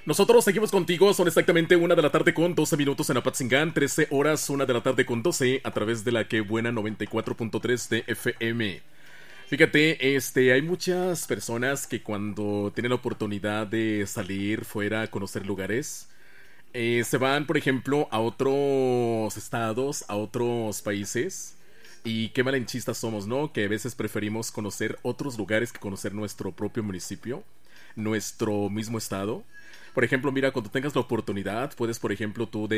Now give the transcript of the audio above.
Nosotros seguimos contigo, son exactamente 1 de la tarde con 12 minutos en Apatzingán, 13 horas, 1 de la tarde con 12 a través de la que buena 94.3 de FM. Fíjate, hay muchas personas que cuando tienen la oportunidad de salir fuera a conocer lugares, se van, por ejemplo, a otros estados, a otros países. Y qué malinchistas somos, ¿no? Que a veces preferimos conocer otros lugares que conocer nuestro propio municipio, nuestro mismo estado. Por ejemplo, mira, cuando tengas la oportunidad, puedes, por ejemplo, tú